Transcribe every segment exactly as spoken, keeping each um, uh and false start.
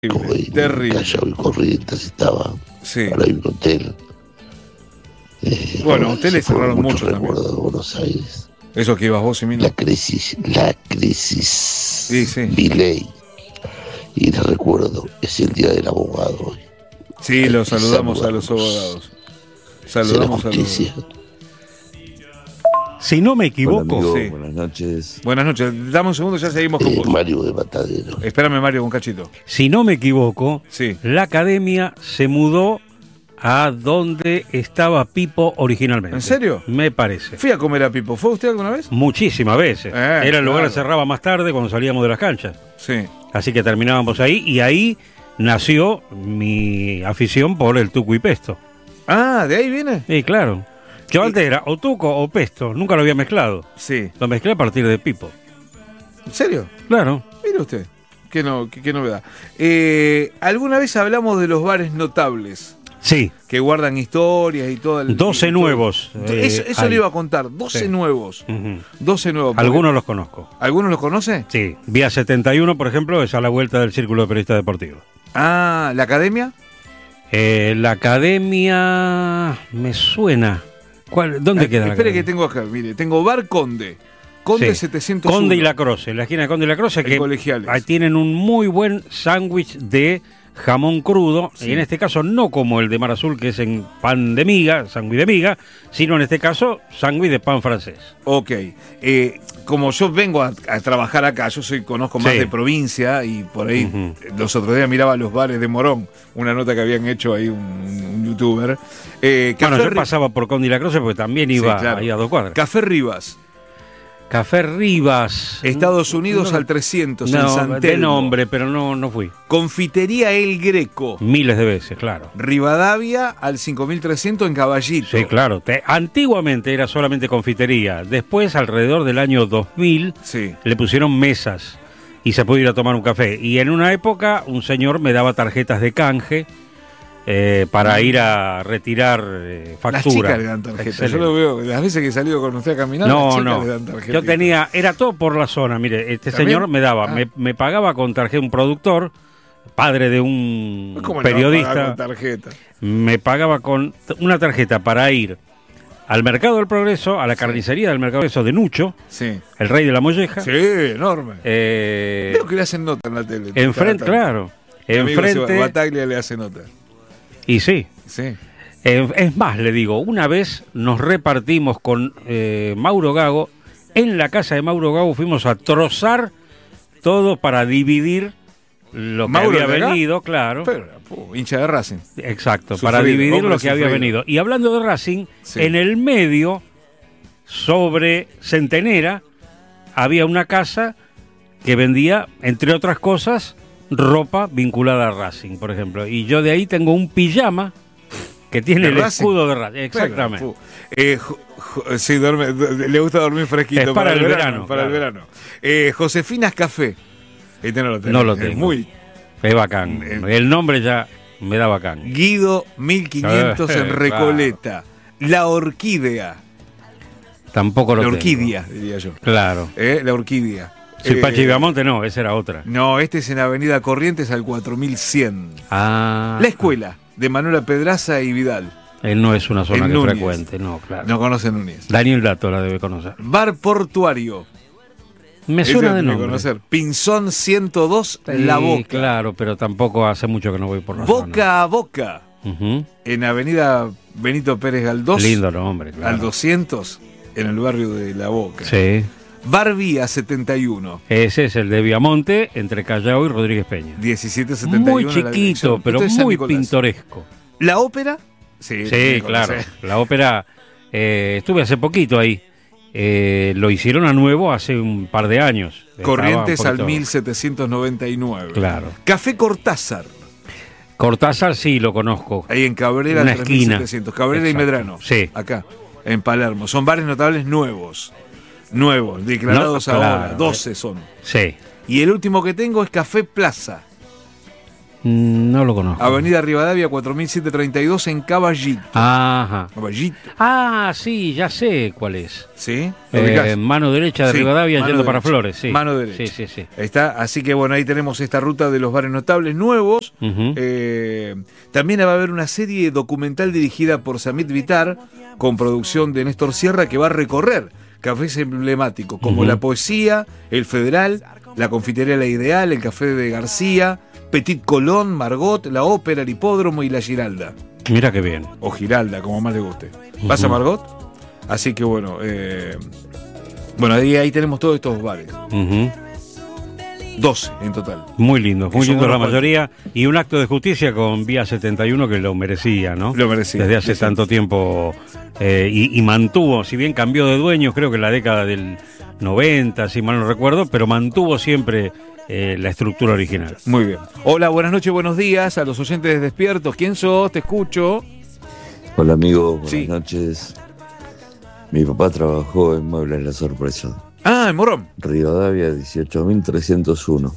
Terrible, en terrible. Callao y Corrientes estaba. Sí. Ahora hay un hotel. Eh, Bueno, hoteles se fueron cerraron mucho muchos también. recuerdos de Buenos Aires. Eso que ibas vos y Mino. La crisis, la crisis. Sí, sí. Milei. Y les recuerdo, es el día del abogado hoy. Sí, Hay los que saludamos a los saludarlos. abogados. Hacia la Saludamos a los... justicia. Si no me equivoco, Hola, amigo, sí. buenas noches. Buenas noches. Dame un segundo, ya seguimos con Eh, vos. Mario de Matadero. Espérame, Mario, un cachito. si no me equivoco, Sí. la academia se mudó a donde estaba Pipo originalmente. ¿En serio? Me parece. Fui a comer a Pipo. ¿Fue usted alguna vez? Muchísimas veces. Eh, Era el lugar claro. que cerraba más tarde cuando salíamos de las canchas. Sí. Así que terminábamos ahí y ahí nació mi afición por el tuco y pesto. Ah, ¿de ahí viene? Y claro, yo Y- antes era o tuco o pesto, nunca lo había mezclado. Sí. Lo mezclé a partir de Pipo. ¿En serio? Claro. Mire usted. Qué, no, qué, qué novedad. Eh, ¿Alguna vez hablamos de los bares notables? Sí, Que guardan historias y todo el... doce y todo- nuevos. eh, Eso, eso hay. le iba a contar. doce Sí. nuevos. Ujú. doce nuevos. porque- Algunos los conozco. ¿Algunos los conoce? Sí, Vía setenta y uno, por ejemplo, es a la vuelta del Círculo de Periodistas Deportivos. Ah, ¿la academia? Eh, la academia me suena. ¿Cuál, ¿Dónde Ah, queda la Espere que academia? tengo acá, mire. Tengo Bar Conde. Conde Sí. setecientos uno. Conde y La Croce, la esquina de Conde y La Croce, En que Colegiales. ahí tienen un muy buen sándwich de jamón crudo, Sí. y en este caso no como el de Mar Azul, que es en pan de miga, sándwich de miga, sino en este caso sándwich de pan francés. Ok. Eh, como yo vengo a, a trabajar acá, yo soy conozco más Sí. de provincia y por ahí Ujú. los otros días miraba los bares de Morón, una nota que habían hecho ahí un, un youtuber. Eh, Bueno, Café yo Ri- pasaba por Conde y La Croce porque también Sí, iba claro. ahí a dos cuadras. Café Rivas, Café Rivas. Estados Unidos No, al trescientos, en No, San de Telmo. nombre, pero no, no fui. Confitería El Greco, Miles de veces, claro. Rivadavia al cinco mil trescientos en Caballito. Sí, claro. Te- antiguamente era solamente confitería. Después, alrededor del año dos mil, Sí. le pusieron mesas y se pudo ir a tomar un café. Y en una época, un señor me daba tarjetas de canje eh, para ir a retirar eh, Las factura. chicas le dan tarjeta. Yo Excelente. lo veo, las veces que he salido con usted a caminar, las No, chicas no. le dan tarjeta. Yo tenía, era todo por la zona. Mire, este ¿También? señor me daba, Ah. me, me pagaba con tarjeta, un productor, padre de un ¿Cómo le va a pagar periodista, con tarjeta? me pagaba con t- una tarjeta para ir al Mercado del Progreso, a la carnicería del Mercado del Progreso de Nucho, Sí. el rey de la molleja. Sí, enorme. Eh, Creo que le hacen nota en la tele. enfrente, Cada tanto. claro. Mi amigo Enfrente. Bataglia le hace nota. Y sí. Sí. Eh, es más, le digo, una vez nos repartimos con eh, Mauro Gago, en la casa de Mauro Gago fuimos a trozar todo para dividir lo que ¿Mauro había de acá? venido, claro. Pero, pu, hincha de Racing. Exacto, Sufrido, para dividir hombre lo que había sufrido. venido. Y hablando de Racing, Sí. en el medio, sobre Centenera, había una casa que vendía, entre otras cosas, ropa vinculada a Racing, por ejemplo. Y yo de ahí tengo un pijama que tiene ¿De el Racing? escudo de Racing. Exactamente. Pu. Eh, jo- jo- sí, duerme, du- le gusta dormir fresquito. Es para el verano, Para el claro. verano. Eh, Josefinas Café. Este no lo tengo. No lo Es tengo. muy. Es bacán. Eh, El nombre ya me da bacán. Guido mil quinientos Eh, en Recoleta. La Orquídea. Tampoco lo La tengo. Orquídea, diría yo. Claro. Eh, la Orquídea. Si Eh, Pachi Viamonte no, esa era otra. No, este es en Avenida Corrientes al cuatro mil cien. Ah. La escuela de Manuela Pedraza y Vidal. Él no es una zona En que Núñez. frecuente, no, claro. No conocen Núñez. Daniel Dato la debe conocer. Bar Portuario. Me Ese suena lo de tiene que nombre. conocer. Pinzón ciento dos, La Sí, Boca. Claro, pero tampoco hace mucho que no voy por la zona. Boca a Boca. Ujú. En Avenida Benito Pérez Galdós. Lindo nombre, claro. Al doscientos, en el barrio de La Boca. Sí. Bar Vía setenta y uno. Ese es el de Viamonte, entre Callao y Rodríguez Peña. diecisiete setenta y uno. Muy en la chiquito, dirección. pero Esto es San muy Nicolás. pintoresco. ¿La ópera? Sí, Sí, tiene que claro. conocer. La ópera, eh, estuve hace poquito ahí. Eh, lo hicieron a nuevo hace un par de años. Corrientes Estaba un al poquito- mil setecientos noventa y nueve. Claro. Café Cortázar. Cortázar sí lo conozco. Ahí en Cabrera, Una tres mil esquina. setecientos. Cabrera Exacto. y Medrano. Sí. Acá, en Palermo. Son bares notables nuevos. Nuevos, declarados No, ahora. claro. doce son. Sí. Y el último que tengo es Café Plaza. Mm, No lo conozco. Avenida Rivadavia cuatro mil setecientos treinta y dos en Caballito. Ajá. Caballito. Ah, sí, ya sé cuál es. ¿Sí? ¿Lo Eh, ubicás? mano derecha de Sí, Rivadavia mano yendo para derecha. Flores, sí. Mano derecha. Sí, sí, sí. Está, así que bueno, ahí tenemos esta ruta de los bares notables nuevos. Ujú. Eh, también va a haber una serie documental dirigida por Samit Vitar, con producción de Néstor Sierra, que va a recorrer cafés emblemáticos como Ujú. La Poesía, El Federal, la Confitería La Ideal, el Café de García, Petit Colón, Margot, la Ópera, el Hipódromo y la Giralda. Mira qué bien. O Giralda, como más le guste. ¿Vas a Ujú. Margot? Así que bueno, eh, bueno, ahí, ahí tenemos todos estos bares. Ujú. doce en total. Muy lindo, Que muy son lindo la unos mayoría. Y un acto de justicia con Vía setenta y uno que lo merecía, ¿no? Lo merecía. Desde hace Sí, sí. tanto tiempo. eh, y, y mantuvo, si bien cambió de dueños, creo que en la década del noventa, si mal no recuerdo, pero mantuvo siempre eh, la estructura original. Muy bien. Hola, buenas noches, buenos días a los oyentes despiertos. ¿Quién sos? Te escucho. Hola amigo, buenas Sí. noches. Mi papá trabajó en Muebles La Sorpresa. Ah, en Morón. Rivadavia dieciocho mil trescientos uno.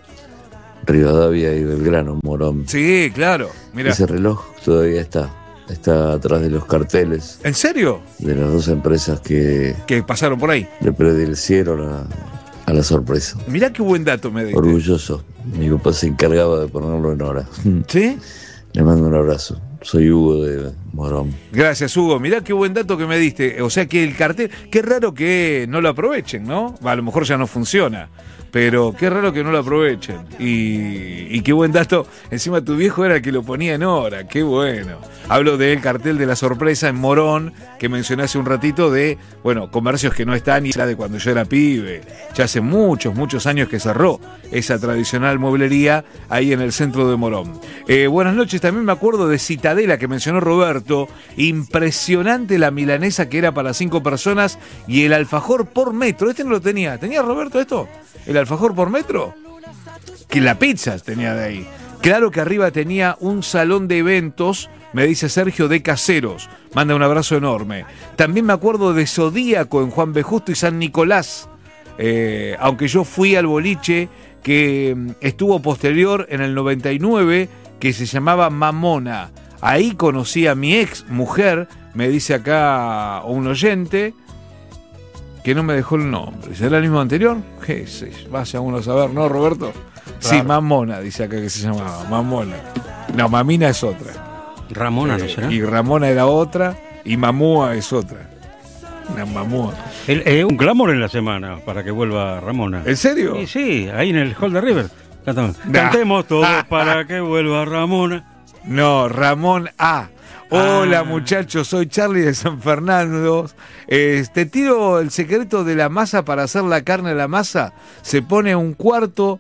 Rivadavia y Belgrano, Morón. Sí, claro. Mira. Ese reloj todavía está. Está atrás de los carteles ¿En serio? de las dos empresas que Que pasaron por ahí. le predicieron a, a la sorpresa. Mirá qué buen dato me diste. Orgulloso. Mi papá se encargaba de ponerlo en hora. ¿Sí? Le mando un abrazo. Soy Hugo de Morón. Gracias, Hugo. Mirá qué buen dato que me diste. O sea que el cartel, qué raro que no lo aprovechen, ¿no? A lo mejor ya no funciona, pero qué raro que no lo aprovechen. Y, y qué buen dato. Encima tu viejo era el que lo ponía en hora. Qué bueno. Hablo del cartel de la sorpresa en Morón, que mencioné hace un ratito, de, bueno, comercios que no están y era de cuando yo era pibe. Ya hace muchos, muchos años que cerró esa tradicional mueblería ahí en el centro de Morón. Eh, buenas noches, también me acuerdo de Citadela que mencionó Roberto. Impresionante la milanesa que era para cinco personas y el alfajor por metro. Este no lo tenía. ¿Tenía Roberto esto? ¿El alfajor por metro? Que la pizza tenía de ahí. Claro que arriba tenía un salón de eventos, me dice Sergio, de caseros. Manda un abrazo enorme. También me acuerdo de Zodíaco en Juan B. Justo y San Nicolás. Eh, aunque yo fui al boliche que mm, estuvo posterior en el noventa y nueve, que se llamaba Mamona. Ahí conocí a mi ex mujer, me dice acá un oyente, que no me dejó el nombre. ¿Será el mismo anterior? ¿Qué sé yo? Vaya uno a saber, ¿no, Roberto? Sí, Claro. Mamona, dice acá que se llamaba. Mamona. No, Mamina es otra. Ramona, ¿no Eh, será? Y Ramona era otra, y Mamúa es otra. Una Mamúa. El- eh, un clamor en la semana para que vuelva Ramona. ¿En serio? Sí, sí, ahí en el Hall de River. Cantamos, Nah. Cantemos todos para que vuelva Ramona. No, Ramón A. Hola Ah. muchachos, soy Charlie de San Fernando. Eh, te tiro el secreto de la masa para hacer la carne a la masa. Se pone un cuarto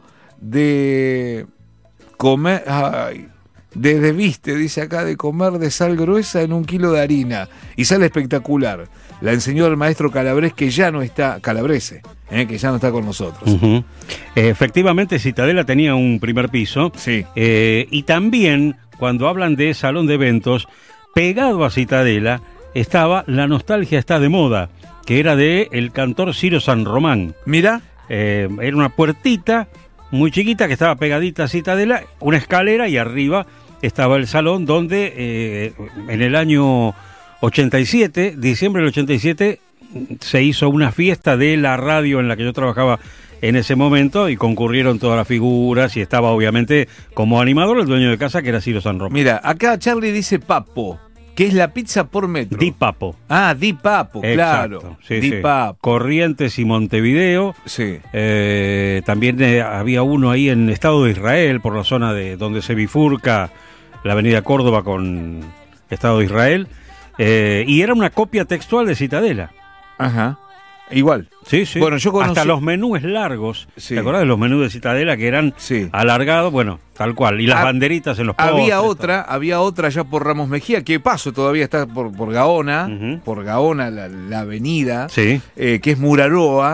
de comer, ay, de, de viste, dice acá, de comer de sal gruesa en un kilo de harina. Y sale espectacular. La enseñó el maestro Calabrés, que ya no está, Calabrese, eh, que ya no está con nosotros. Ujú. Eh, Efectivamente, Citadela tenía un primer piso. Sí. Eh, y también, cuando hablan de salón de eventos, pegado a Citadela estaba La Nostalgia está de moda, que era de el cantor Ciro San Román. Mira, Eh, era una puertita muy chiquita que estaba pegadita a Citadela, una escalera y arriba estaba el salón donde eh, en el año ochenta y siete, diciembre del ochenta y siete, se hizo una fiesta de la radio en la que yo trabajaba en ese momento y concurrieron todas las figuras y estaba obviamente como animador el dueño de casa, que era Ciro San Román. mira, acá Charlie dice Papo, que es la pizza por metro. Di Papo. Ah, Di Papo, claro. Exacto, sí, Di sí. Papo. Corrientes y Montevideo. Sí. Eh, también eh, había uno ahí en Estado de Israel, por la zona de donde se bifurca la avenida Córdoba con Estado de Israel. Eh, y era una copia textual de Citadela. Ajá. Igual. Sí, sí. Bueno, yo conocí- Hasta los menús largos. Sí. ¿Te acordás de los menús de Citadela que eran Sí. alargados? Bueno, tal cual. Y las Ha- banderitas en los postes. Había todo. otra, había otra ya por Ramos Mejía, que paso todavía está por, por Gaona, Ujú. por Gaona, la, la avenida, Sí. eh, que es Muraroa.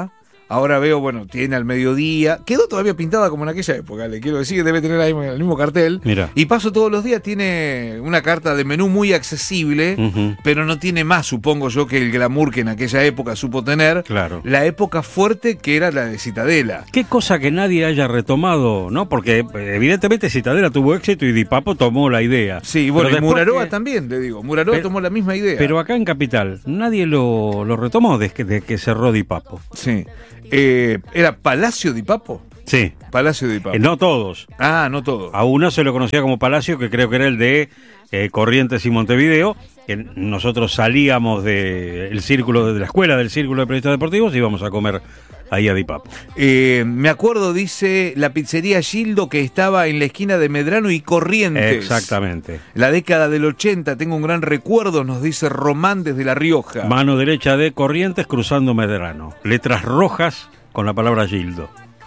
Ahora veo, bueno, tiene al mediodía. Quedó todavía pintada como en aquella época, le quiero decir que debe tener ahí el mismo cartel. Mira. Y paso todos los días, tiene una carta de menú muy accesible, uh-huh. pero no tiene más, supongo yo, que el glamour que en aquella época supo tener. Claro. La época fuerte que era la de Citadela. Qué cosa que nadie haya retomado, ¿no? Porque evidentemente Citadela tuvo éxito y Di Papo tomó la idea. Sí, bueno, pero y Muraroa que... también, te digo. Muraroa pero, tomó la misma idea. Pero acá en Capital, nadie lo, lo retomó desde que, desde que cerró Di Papo. Sí. Eh, ¿Era Palacio Di Papo? Sí. Palacio Di Papo. Eh, no todos. Ah, no todos. A uno se lo conocía como Palacio, que creo que era el de eh, Corrientes y Montevideo, que nosotros salíamos del de círculo, de la escuela del Círculo de Periodistas Deportivos y íbamos a comer ahí a Di Papo. Eh, me acuerdo, dice, la pizzería Gildo, que estaba en la esquina de Medrano y Corrientes. Exactamente. La década del ochenta, tengo un gran recuerdo, nos dice Román desde La Rioja. Mano derecha de Corrientes cruzando Medrano. Letras rojas con la palabra Gildo.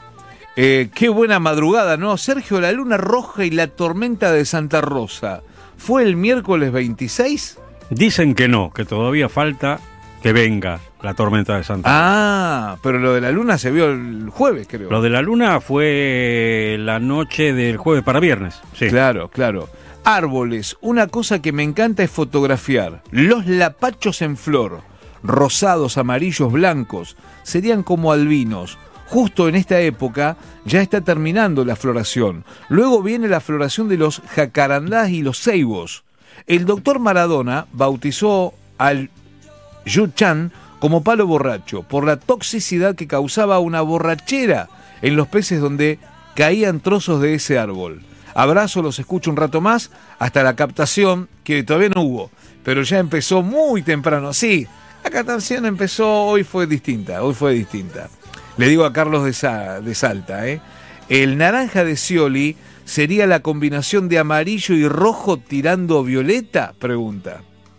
Eh, qué buena madrugada, ¿no? Sergio, la luna roja y la tormenta de Santa Rosa. ¿Fue el miércoles veintiséis? Dicen que no, que todavía falta que venga la tormenta de Santa Rosa. Ah, pero lo de la luna se vio el jueves, creo. Lo de la luna fue la noche del jueves para viernes. Sí. Claro, claro. Árboles, una cosa que me encanta es fotografiar. Los lapachos en flor, rosados, amarillos, blancos, serían como albinos. Justo en esta época ya está terminando la floración. Luego viene la floración de los jacarandás y los ceibos. El doctor Maradona bautizó al yuchan como palo borracho por la toxicidad que causaba una borrachera en los peces donde caían trozos de ese árbol. Abrazo, los escucho un rato más hasta la captación, que todavía no hubo, pero ya empezó muy temprano. Sí, la captación empezó, hoy fue distinta, hoy fue distinta. Le digo a Carlos de, Sa- de Salta, ¿eh? El naranja de Scioli sería la combinación de amarillo y rojo tirando violeta, pregunta.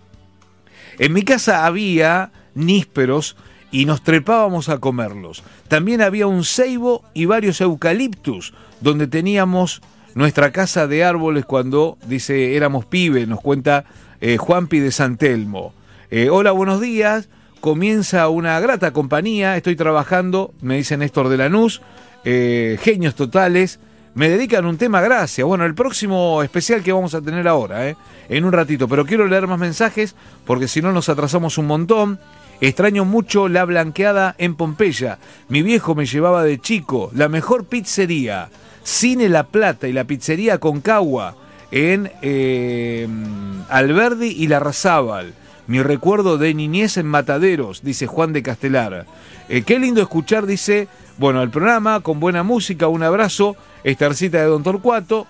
En mi casa había nísperos y nos trepábamos a comerlos. También había un ceibo y varios eucaliptus, donde teníamos nuestra casa de árboles cuando, dice, éramos pibes, nos cuenta eh, Juanpi de San Telmo. Eh, hola, buenos días. Comienza una grata compañía, estoy trabajando, me dice Néstor de Lanús, eh, genios totales, me dedican un tema, gracias. Bueno, el próximo especial que vamos a tener ahora, eh, en un ratito, pero quiero leer más mensajes porque si no nos atrasamos un montón. Extraño mucho la blanqueada en Pompeya, mi viejo me llevaba de chico, la mejor pizzería, Cine La Plata y la pizzería Concagua en eh, Alberdi y Larrazábal. Mi recuerdo de niñez en Mataderos, dice Juan de Castelar. Eh, qué lindo escuchar, dice, bueno, el programa con buena música, un abrazo, Estarcita de Don Torcuato.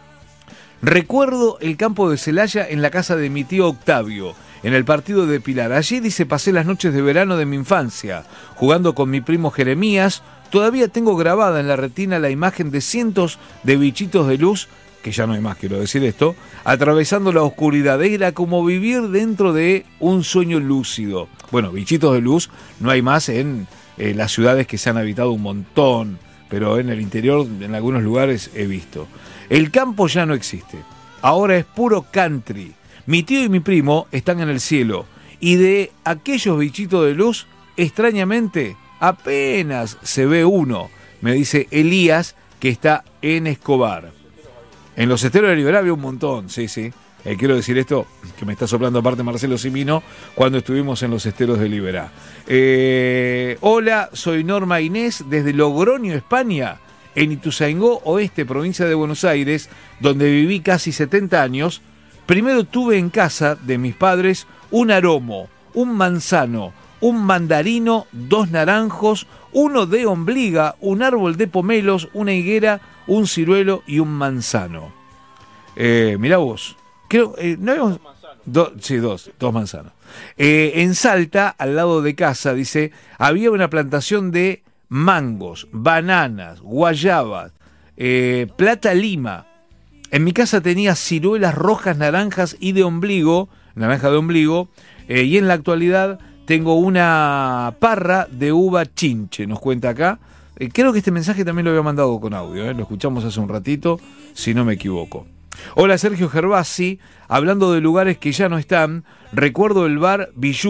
Recuerdo el campo de Celaya en la casa de mi tío Octavio, en el partido de Pilar. Allí, dice, pasé las noches de verano de mi infancia, jugando con mi primo Jeremías. Todavía tengo grabada en la retina la imagen de cientos de bichitos de luz, que ya no hay más, quiero decir esto, atravesando la oscuridad. Era como vivir dentro de un sueño lúcido. Bueno, bichitos de luz no hay más en eh, las ciudades que se han habitado un montón, pero en el interior, en algunos lugares, he visto. El campo ya no existe. Ahora es puro country. Mi tío y mi primo están en el cielo. Y de aquellos bichitos de luz, extrañamente, apenas se ve uno. Me dice Elías, que está en Escobar. En los esteros de Liberá había un montón, sí, sí. Eh, quiero decir esto, que me está soplando aparte Marcelo Simino, cuando estuvimos en los esteros de Liberá. Eh, hola, soy Norma Inés, desde Logroño, España, en Ituzaingó Oeste, provincia de Buenos Aires, donde viví casi setenta años. Primero tuve en casa de mis padres un aromo, un manzano, un mandarino, dos naranjos, uno de ombliga, un árbol de pomelos, una higuera, un ciruelo y un manzano. Eh, mirá vos. Creo, eh, ¿no habíamos? Do, sí, dos, dos manzanos. Eh, en Salta, al lado de casa, dice, había una plantación de mangos, bananas, guayabas, eh, plata lima. En mi casa tenía ciruelas rojas, naranjas y de ombligo, naranja de ombligo, eh, y en la actualidad tengo una parra de uva chinche, nos cuenta acá. Eh, creo que este mensaje también lo había mandado con audio, ¿eh? Lo escuchamos hace un ratito, si no me equivoco. Hola, Sergio Gervasi, hablando de lugares que ya no están, recuerdo el bar Bijou,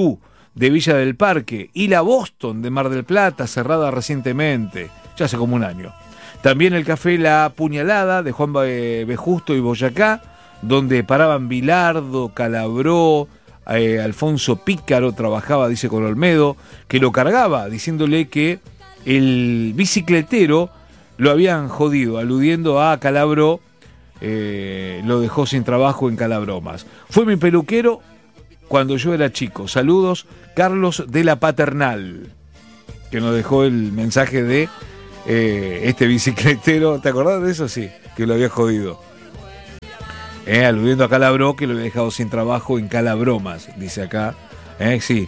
de Villa del Parque y la Boston de Mar del Plata, cerrada recientemente, ya hace como un año. También el café La Puñalada de Juan B. Justo y Boyacá, donde paraban Bilardo, Calabró, eh, Alfonso Pícaro trabajaba, dice, con Olmedo, que lo cargaba, diciéndole que el bicicletero lo habían jodido, aludiendo a Calabró, eh, lo dejó sin trabajo en Calabromas. Fue mi peluquero cuando yo era chico. Saludos, Carlos de la Paternal, que nos dejó el mensaje de eh, este bicicletero. ¿Te acordás de eso? Sí, que lo había jodido. Eh, aludiendo a Calabró, que lo había dejado sin trabajo en Calabromas, dice acá. Eh, sí,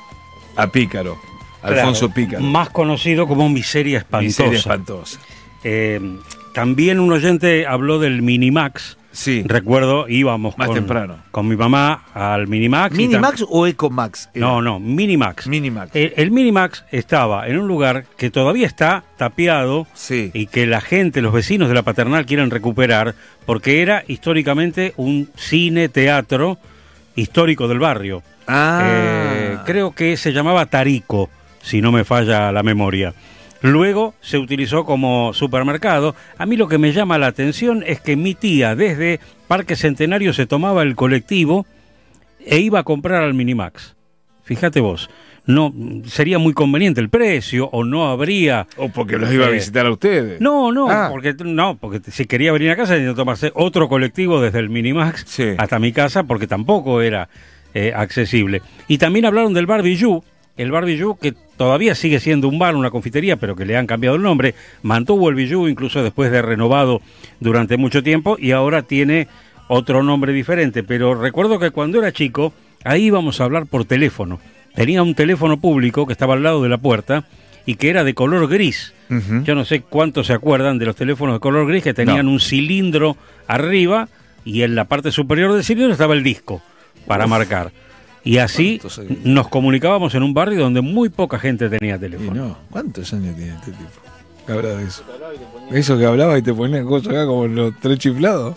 a Pícaro, Alfonso Claro, Pícaro. más conocido como Miseria Espantosa. Miseria Espantosa. Eh, también un oyente habló del Minimax. Sí. Recuerdo, íbamos Más con, temprano. con mi mamá al Minimax. y tam- ¿Minimax o Ecomax? era? No, no, Minimax. Minimax. El, el Minimax estaba en un lugar que todavía está tapiado Sí. y que la gente, los vecinos de la Paternal quieren recuperar porque era históricamente un cine teatro histórico del barrio. Ah. Eh, creo que se llamaba Tarico, si no me falla la memoria. Luego se utilizó como supermercado. A mí lo que me llama la atención es que mi tía desde Parque Centenario se tomaba el colectivo e iba a comprar al Minimax. Fíjate vos, no sería muy conveniente el precio o no habría... O porque los iba a Eh, visitar a ustedes. No, no, Ah. porque no, porque si quería venir a casa tenía que tomarse otro colectivo desde el Minimax Sí. hasta mi casa porque tampoco era eh, accesible. Y también hablaron del Barbijou, el Barbijou que todavía sigue siendo un bar, una confitería, pero que le han cambiado el nombre, mantuvo el Bijou incluso después de renovado durante mucho tiempo y ahora tiene otro nombre diferente, pero recuerdo que cuando era chico, ahí íbamos a hablar por teléfono. Tenía un teléfono público que estaba al lado de la puerta y que era de color gris. Ujú. Yo no sé cuántos se acuerdan de los teléfonos de color gris que tenían No. un cilindro arriba y en la parte superior del cilindro estaba el disco para Uf. marcar. Y así ¿Cuántos años? nos comunicábamos en un barrio donde muy poca gente tenía Y teléfono. no, ¿cuántos años tiene este tipo? ¿Qué habla de eso? ¿Eso que hablaba y te ponía cosas acá como los tres chiflados?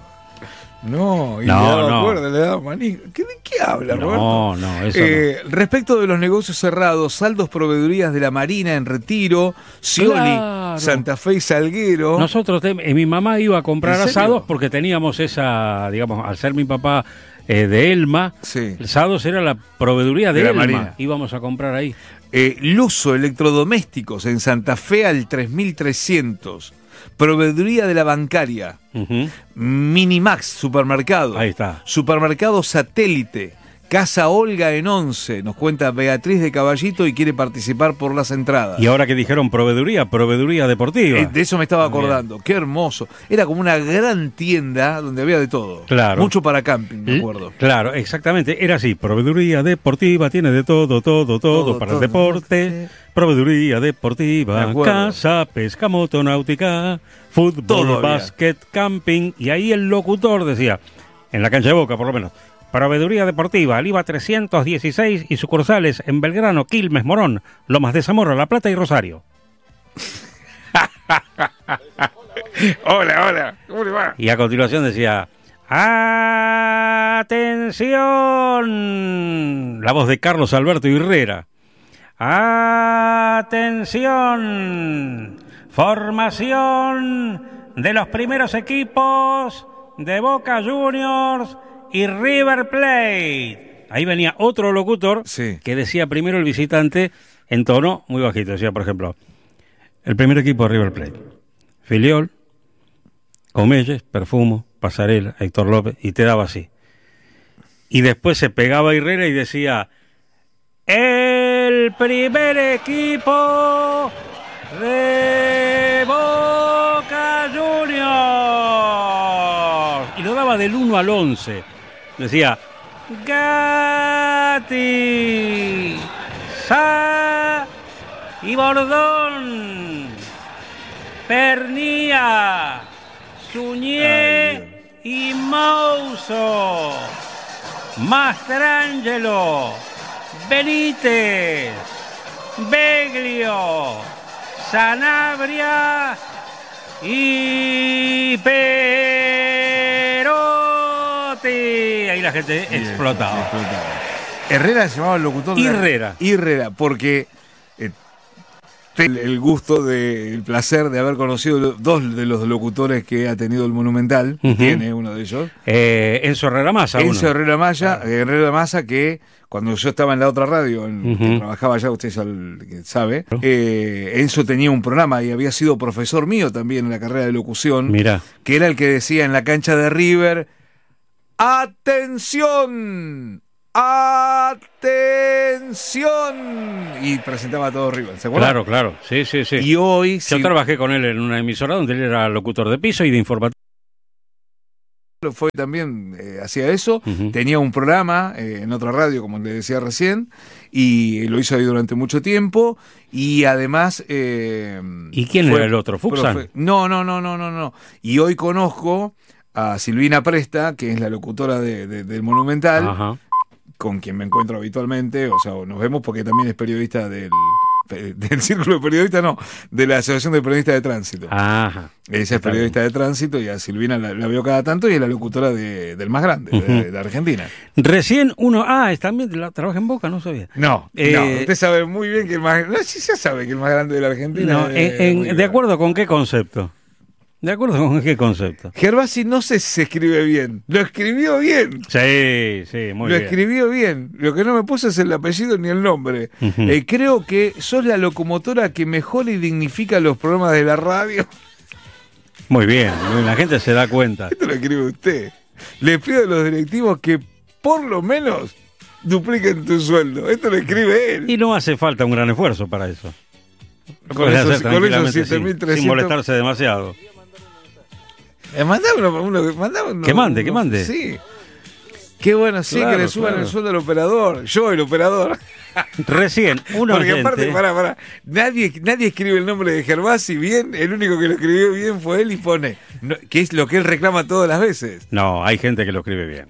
No, y No, le daba no. cuerda, le daba maní. ¿Qué, ¿De qué habla, Roberto? No, no, eso Eh, respecto de los negocios cerrados, saldos proveedurías de la Marina en Retiro, Scioli, Claro. Santa Fe y Salguero. no. Nosotros, te- eh, mi mamá iba a comprar ¿En serio? asados porque teníamos esa, digamos, al ser mi papá eh, de Elma, Sí. asados era la proveeduría de, De la Elma. Marina. Íbamos a comprar ahí. Eh, Luso Electrodomésticos en Santa Fe al tres mil trescientos. Proveeduría de la bancaria. Ujú. Minimax, supermercado. Ahí está. Supermercado Satélite. Casa Olga en once. Nos cuenta Beatriz de Caballito y quiere participar por las entradas. Y ahora que dijeron proveeduría, proveeduría deportiva. Eh, de eso me estaba También. acordando. Qué hermoso. Era como una gran tienda donde había de todo. Claro. Mucho para camping, me acuerdo. Claro, exactamente, era así, proveeduría deportiva, tiene de todo, todo, todo, Todo, para todo. el deporte, proveeduría Me deportiva, acuerdo. casa, pesca, motonáutica, fútbol, Todo había. básquet, camping, y ahí el locutor decía, en la cancha de Boca por lo menos, proveeduría deportiva, Aliva trescientos dieciséis y sucursales en Belgrano, Quilmes, Morón, Lomas de Zamora, La Plata y Rosario. Hola, hola. ¿Cómo le va? Y a continuación decía, ¡atención! La voz de Carlos Alberto Herrera. ¡Atención! Formación de los primeros equipos de Boca Juniors y River Plate. Ahí venía otro locutor Sí. que decía primero el visitante en tono muy bajito. Decía, por ejemplo, el primer equipo de River Plate. Filiol, Comelles, Perfumo, Pasarela, Héctor López, y te daba así. Y después se pegaba Herrera y decía, el primer equipo de Boca Juniors. Y lo daba del uno al once. Decía, Gatti, Sá y Bordón, Pernía, Suñé y Mouso, Mastrangelo, Benítez, Beglio, Sanabria y Perotti. Ahí la gente explotaba. Explotaba. Herrera se llamaba el locutor. Herrera. De... Herrera, porque eh, tengo el gusto, de, el placer de haber conocido dos de los locutores que ha tenido el Monumental. Uh-huh. Tiene uno de ellos. Eh, Enzo Herrera Massa. Enzo uno. Herrera Massa, ah. Herrera Massa, que cuando yo estaba en la otra radio, en uh-huh. que trabajaba allá, usted ya sabe, eh, Enzo tenía un programa y había sido profesor mío también en la carrera de locución. Mirá. Que era el que decía en la cancha de River: ¡atención! ¡Atención! Y presentaba a todo River, ¿se acuerdan? Claro, claro, sí, sí, sí. Y hoy... Yo si... trabajé con él en una emisora donde él era locutor de piso y de informativo. Fue también, eh, hacía eso, uh-huh. tenía un programa eh, en otra radio, como le decía recién, y lo hizo ahí durante mucho tiempo, y además... Eh, ¿Y quién fue, era el otro? ¿Fuxan? Profe... No, no, no, no, no, no. Y hoy conozco a Silvina Presta, que es la locutora de, de, del Monumental, Ajá. con quien me encuentro habitualmente, o sea, nos vemos porque también es periodista del... del Círculo de Periodistas, no, de la Asociación de Periodistas de Tránsito. Ajá. Ella es periodista de tránsito y a Silvina la, la veo cada tanto y es la locutora de, del más grande, uh-huh. de, de Argentina. Recién uno, ah, también la, trabaja en Boca, no sabía. No, eh, no, usted sabe muy bien que el más, no, sí se sabe que el más grande de la Argentina. No, es, en, en, ¿de acuerdo con qué concepto? ¿De acuerdo con qué concepto? Gervasi no sé si se escribe bien. Lo escribió bien. Sí, sí, muy Lo bien. Lo escribió bien. Lo que no me puso es el apellido ni el nombre. Uh-huh. Eh, creo que sos la locomotora que mejor y dignifica los programas de la radio. Muy bien, la gente se da cuenta. Esto lo escribe usted. Le pido a los directivos que por lo menos dupliquen tu sueldo. Esto lo escribe él. Y no hace falta un gran esfuerzo para eso. Con esos, con esos siete mil trescientos. Sin molestarse demasiado. Eh, mandá uno, uno, mandá uno, que mande, uno, que mande. Sí. Qué bueno, sí, claro, que le suban claro. el sueldo al operador. Yo, el operador. Recién, uno Porque aparte, pará, pará. Nadie, nadie escribe el nombre de Gervasi bien. El único que lo escribió bien fue él y pone. No, que es lo que él reclama todas las veces. No, hay gente que lo escribe bien.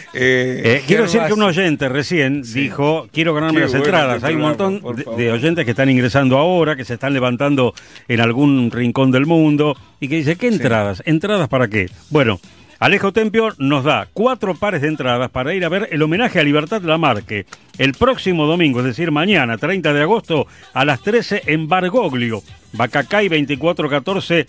Eh, eh, quiero decir que un oyente recién sí. dijo, quiero ganarme Qué las bueno entradas. Hay un montón de, de oyentes que están ingresando ahora, que se están levantando en algún rincón del mundo y que dice, ¿qué entradas? Sí. ¿Entradas para qué? Bueno, Alejo Tempio nos da cuatro pares de entradas para ir a ver el homenaje a Libertad Lamarque el próximo domingo, es decir, mañana, treinta de agosto, a las trece en Bargoglio, Bacacay veinticuatro catorce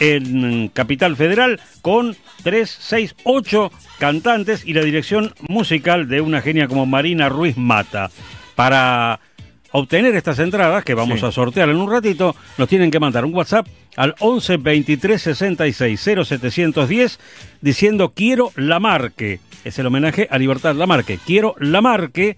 en Capital Federal, con tres, seis, ocho cantantes y la dirección musical de una genia como Marina Ruiz Mata. Para obtener estas entradas, que vamos sí. a sortear en un ratito, nos tienen que mandar un WhatsApp al once veintitrés sesenta y seis cero setecientos diez diciendo quiero Lamarque. Es el homenaje a Libertad Lamarque. Quiero Lamarque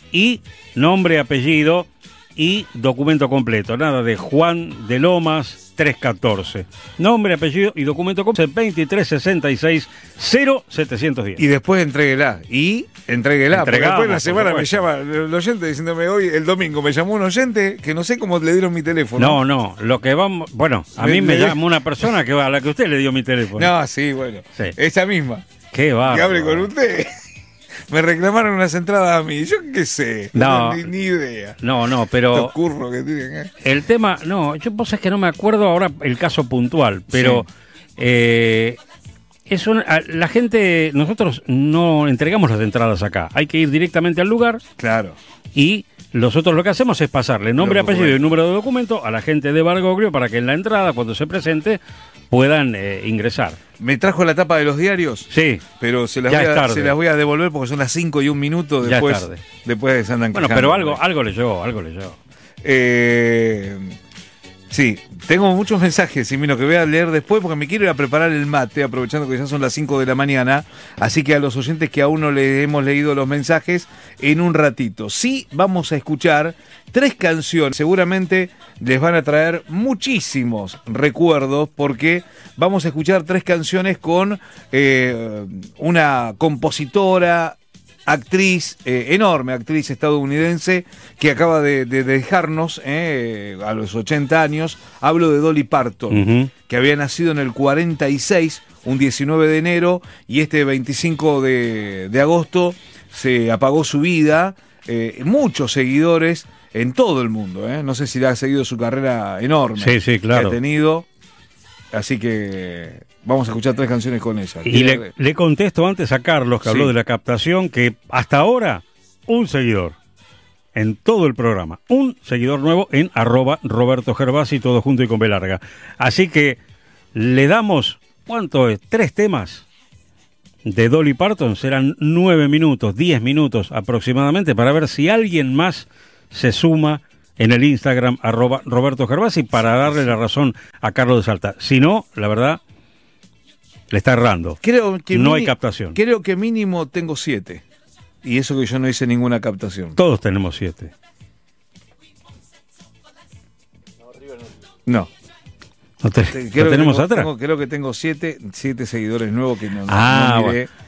y nombre, apellido y documento completo. Nada de Juan de Lomas trescientos catorce. Nombre, apellido y documento completo veintitrés sesenta y seis cero setecientos diez. Y después entréguela. Y entréguela. Porque después de la semana me llama el oyente diciéndome hoy, el domingo me llamó un oyente que no sé cómo le dieron mi teléfono. No, no. Lo que vamos. Bueno, a me, mí me, me llamó una persona que a la que usted le dio mi teléfono. No, sí, bueno. Sí. Esa misma. Qué bárbaro. Que hable con usted. Me reclamaron unas entradas a mí. Yo qué sé. No. Ni, ni idea. No, no, pero. Curro que tienen, ¿eh? El tema. No, yo vos es que no me acuerdo ahora el caso puntual, pero. Sí. Eh, es una, la gente. Nosotros no entregamos las entradas acá. Hay que ir directamente al lugar. Claro. Y nosotros lo que hacemos es pasarle nombre, apellido y número de documento a la gente de Bargoglio para que en la entrada, cuando se presente, puedan eh, ingresar. Me trajo la tapa de los diarios. Sí. Pero se las, voy a, se las voy a devolver porque son las cinco y un minuto después. Ya es tarde. Después se andan Bueno, quejando, pero algo, algo leyó, algo leyó. Eh, sí, tengo muchos mensajes, y mira, que voy a leer después porque me quiero ir a preparar el mate, aprovechando que ya son las cinco de la mañana. Así que a los oyentes que aún no les hemos leído los mensajes, en un ratito. Sí, vamos a escuchar tres canciones. Seguramente les van a traer muchísimos recuerdos porque vamos a escuchar tres canciones con eh, una compositora, actriz, eh, enorme actriz estadounidense que acaba de, de dejarnos eh, a los ochenta años. Hablo de Dolly Parton, uh-huh. que había nacido en el cuarenta y seis, un diecinueve de enero, y este veinticinco de, de agosto se apagó su vida. Eh, muchos seguidores en todo el mundo, ¿eh? No sé si le ha seguido su carrera enorme sí, sí, claro. que ha tenido. Así que vamos a escuchar tres canciones con ella. Y le, le contesto antes a Carlos, que sí. habló de la captación, que hasta ahora un seguidor en todo el programa. Un seguidor nuevo en arroba Roberto Gervasi, todo junto y con B larga. Así que le damos, ¿cuánto es? Tres temas de Dolly Parton. Serán nueve minutos, diez minutos aproximadamente, para ver si alguien más se suma en el Instagram arroba Roberto Gervasi para darle la razón a Carlos de Salta. Si no, la verdad, le está errando. Creo que no mini- hay captación. Creo que mínimo tengo siete. Y eso que yo no hice ninguna captación. Todos tenemos siete. No. ¿No, te- Te- ¿no creo que tenemos tengo- atrás? tengo- creo que tengo siete, siete seguidores nuevos que no, no- Ah, no miré.